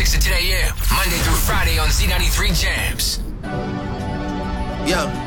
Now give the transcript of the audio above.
6 to 10 a.m. Monday through Friday on Z93 Jams. Yeah.